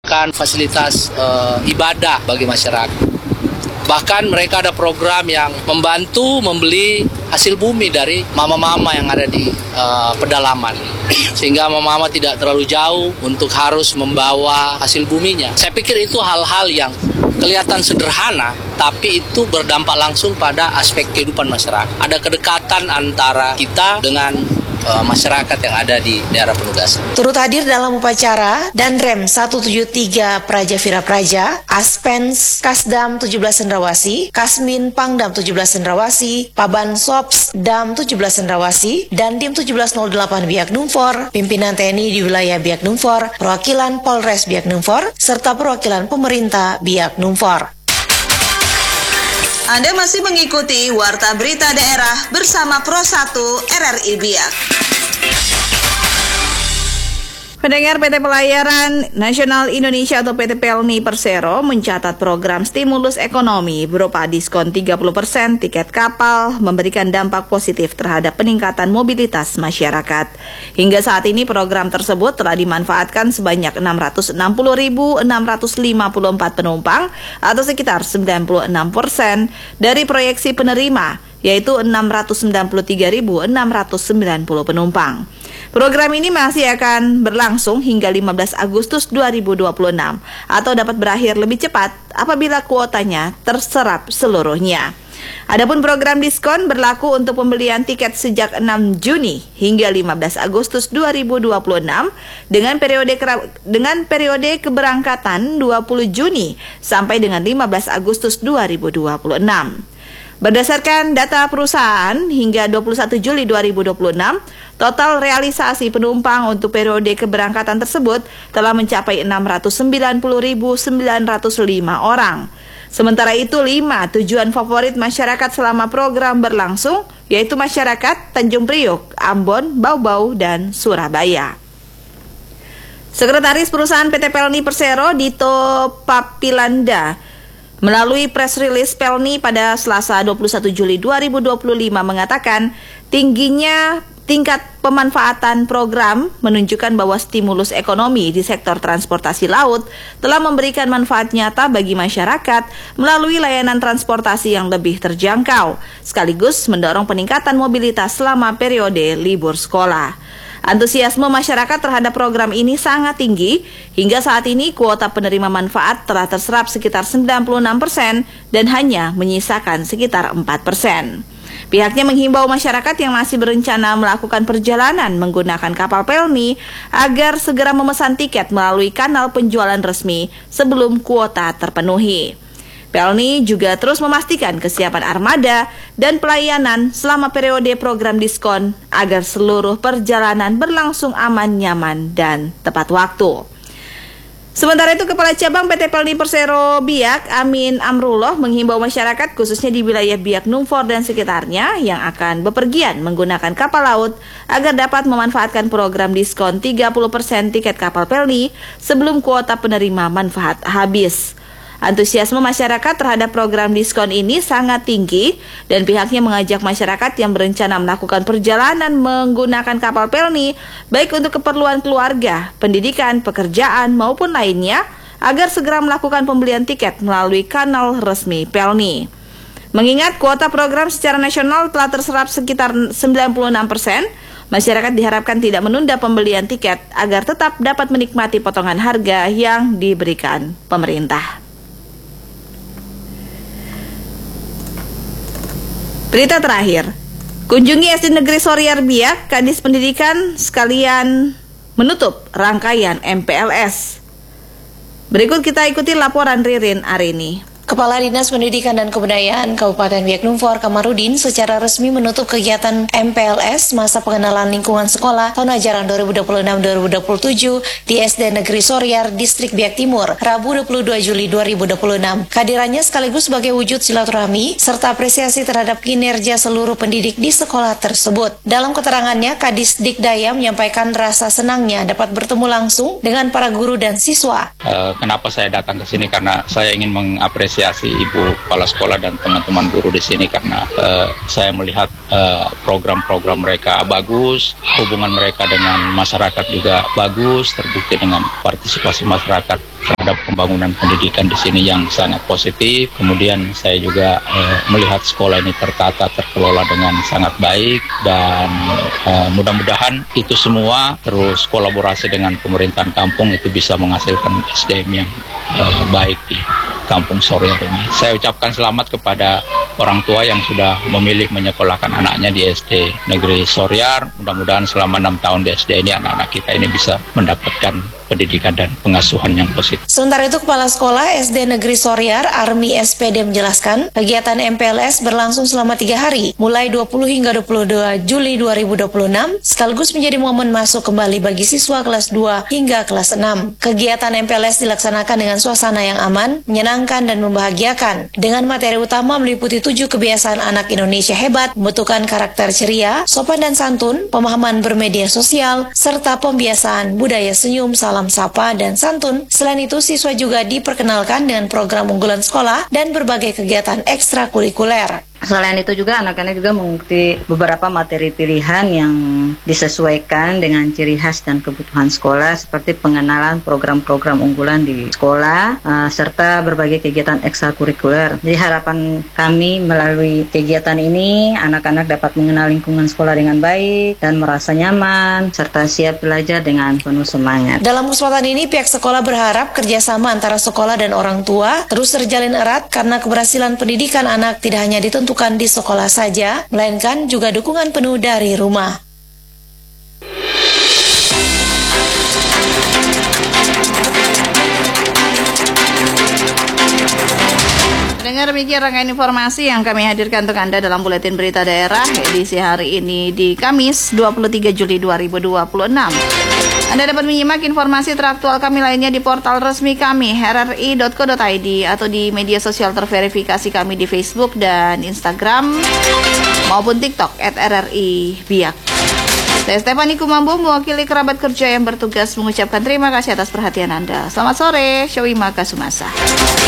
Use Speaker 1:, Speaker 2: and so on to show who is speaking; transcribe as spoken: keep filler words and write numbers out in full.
Speaker 1: menyediakan fasilitas uh, ibadah bagi masyarakat. Bahkan mereka ada program yang membantu membeli hasil bumi dari mama-mama yang ada di uh, pedalaman. Sehingga mama-mama tidak terlalu jauh untuk harus membawa hasil buminya. Saya pikir itu hal-hal yang kelihatan sederhana, tapi itu berdampak langsung pada aspek kehidupan masyarakat. Ada kedekatan antara kita dengan uh, masyarakat yang ada di daerah penugasan.
Speaker 2: Turut hadir dalam upacara Danrem seratus tujuh puluh tiga Praja Vira Praja, Aspens Kasdam tujuh belas Cendrawasih, Kasmin Pangdam tujuh belas Cendrawasih, Paban Sops Dam tujuh belas Cendrawasih, dan Dim tujuh belas nol delapan Biak Numfor, pimpinan T N I di wilayah Biak Numfor, perwakilan Polres Biak Numfor, serta perwakilan pemerintah Biak Numfor.
Speaker 3: Anda masih mengikuti Warta Berita Daerah bersama Pro satu R R I Biak. Pendengar, P T Pelayaran Nasional Indonesia atau P T Pelni Persero mencatat program stimulus ekonomi berupa diskon tiga puluh persen tiket kapal memberikan dampak positif terhadap peningkatan mobilitas masyarakat. Hingga saat ini program tersebut telah dimanfaatkan sebanyak enam ratus enam puluh ribu enam ratus lima puluh empat penumpang atau sekitar sembilan puluh enam persen dari proyeksi penerima, yaitu enam ratus sembilan puluh tiga ribu enam ratus sembilan puluh penumpang. Program ini masih akan berlangsung hingga lima belas Agustus dua ribu dua puluh enam atau dapat berakhir lebih cepat apabila kuotanya terserap seluruhnya. Adapun program diskon berlaku untuk pembelian tiket sejak enam Juni hingga lima belas Agustus dua ribu dua puluh enam dengan periode dengan periode keberangkatan dua puluh Juni sampai dengan lima belas Agustus dua ribu dua puluh enam. Berdasarkan data perusahaan, hingga dua puluh satu Juli dua ribu dua puluh enam, total realisasi penumpang untuk periode keberangkatan tersebut telah mencapai enam ratus sembilan puluh ribu sembilan ratus lima orang. Sementara itu, lima tujuan favorit masyarakat selama program berlangsung, yaitu masyarakat Tanjung Priok, Ambon, Bau-Bau, dan Surabaya. Sekretaris Perusahaan P T Pelni Persero, Dito Papilanda, melalui press release Pelni pada Selasa dua puluh satu Juli dua ribu dua puluh lima mengatakan tingginya tingkat pemanfaatan program menunjukkan bahwa stimulus ekonomi di sektor transportasi laut telah memberikan manfaat nyata bagi masyarakat melalui layanan transportasi yang lebih terjangkau, sekaligus mendorong peningkatan mobilitas selama periode libur sekolah. Antusiasme masyarakat terhadap program ini sangat tinggi. Hingga saat ini kuota penerima manfaat telah terserap sekitar sembilan puluh enam persen dan hanya menyisakan sekitar empat persen. Pihaknya menghimbau masyarakat yang masih berencana melakukan perjalanan menggunakan kapal Pelni agar segera memesan tiket melalui kanal penjualan resmi sebelum kuota terpenuhi. Pelni juga terus memastikan kesiapan armada dan pelayanan selama periode program diskon agar seluruh perjalanan berlangsung aman, nyaman, dan tepat waktu. Sementara itu, Kepala Cabang P T Pelni Persero Biak, Amin Amrullah, menghimbau masyarakat khususnya di wilayah Biak Numfor dan sekitarnya yang akan bepergian menggunakan kapal laut agar dapat memanfaatkan program diskon tiga puluh persen tiket kapal Pelni sebelum kuota penerima manfaat habis. Antusiasme masyarakat terhadap program diskon ini sangat tinggi dan pihaknya mengajak masyarakat yang berencana melakukan perjalanan menggunakan kapal Pelni baik untuk keperluan keluarga, pendidikan, pekerjaan maupun lainnya agar segera melakukan pembelian tiket melalui kanal resmi Pelni. Mengingat kuota program secara nasional telah terserap sekitar sembilan puluh enam persen, masyarakat diharapkan tidak menunda pembelian tiket agar tetap dapat menikmati potongan harga yang diberikan pemerintah. Berita terakhir, kunjungi S D Negeri Soriar Biak, Kadis Pendidikan sekalian menutup rangkaian M P L S. Berikut kita ikuti laporan Ririn Arini.
Speaker 2: Kepala Dinas Pendidikan dan Kebudayaan Kabupaten Biak Numfor Kamarudin secara resmi menutup kegiatan M P L S masa pengenalan lingkungan sekolah tahun ajaran dua ribu dua puluh enam dua ribu dua puluh tujuh di S D Negeri Soriar, Distrik Biak Timur, Rabu dua puluh dua Juli dua ribu dua puluh enam. Kehadirannya sekaligus sebagai wujud silaturahmi serta apresiasi terhadap kinerja seluruh pendidik di sekolah tersebut. Dalam keterangannya, Kadis Dikdaya menyampaikan rasa senangnya dapat bertemu langsung dengan para guru dan siswa.
Speaker 4: Uh, kenapa saya datang ke sini? Karena saya ingin mengapresiasi mengapresiasi Ibu Kepala Sekolah dan teman-teman guru di sini karena uh, saya melihat uh, program-program mereka bagus, hubungan mereka dengan masyarakat juga bagus, terbukti dengan partisipasi masyarakat terhadap pembangunan pendidikan di sini yang sangat positif. Kemudian saya juga uh, melihat sekolah ini tertata, terkelola dengan sangat baik dan uh, mudah-mudahan itu semua terus kolaborasi dengan pemerintahan kampung itu bisa menghasilkan S D M yang uh, baik di Kampung Soryar ini. Saya ucapkan selamat kepada orang tua yang sudah memilih menyekolahkan anaknya di S D Negeri Soryar. Mudah-mudahan selama enam tahun di S D ini anak-anak kita ini bisa mendapatkan pendidikan dan pengasuhan yang positif.
Speaker 2: Sementara itu, Kepala Sekolah S D Negeri Soryar, Armi S P D menjelaskan, kegiatan M P L S berlangsung selama tiga hari, mulai dua puluh hingga dua puluh dua Juli dua ribu dua puluh enam, sekaligus menjadi momen masuk kembali bagi siswa kelas dua hingga kelas enam. Kegiatan M P L S dilaksanakan dengan suasana yang aman, menyenangkan, dan membahagiakan. Dengan materi utama meliputi tujuh kebiasaan anak Indonesia hebat, membutuhkan karakter ceria, sopan dan santun, pemahaman bermedia sosial, serta pembiasaan budaya senyum, salam sapa, dan santun. Selain itu, siswa juga diperkenalkan dengan program unggulan sekolah dan berbagai kegiatan ekstrakurikuler.
Speaker 5: Selain itu juga anak-anak juga mengikuti beberapa materi pilihan yang disesuaikan dengan ciri khas dan kebutuhan sekolah seperti pengenalan program-program unggulan di sekolah uh, serta berbagai kegiatan ekstrakurikuler. Jadi harapan kami melalui kegiatan ini anak-anak dapat mengenal lingkungan sekolah dengan baik dan merasa nyaman serta siap belajar dengan penuh semangat.
Speaker 2: Dalam kesempatan ini pihak sekolah berharap kerjasama antara sekolah dan orang tua terus terjalin erat karena keberhasilan pendidikan anak tidak hanya ditentukan bukan di sekolah saja, melainkan juga dukungan penuh dari rumah.
Speaker 3: Dengar demikian rangkaian informasi yang kami hadirkan untuk Anda dalam Buletin Berita Daerah edisi hari ini di Kamis dua puluh tiga Juli dua ribu dua puluh enam. Anda dapat menyimak informasi teraktual kami lainnya di portal resmi kami r r i dot co dot i d atau di media sosial terverifikasi kami di Facebook dan Instagram maupun TikTok at r r i biak. Saya Stefani Kumambo mewakili kerabat kerja yang bertugas mengucapkan terima kasih atas perhatian Anda. Selamat sore, Syawima Kasumasa.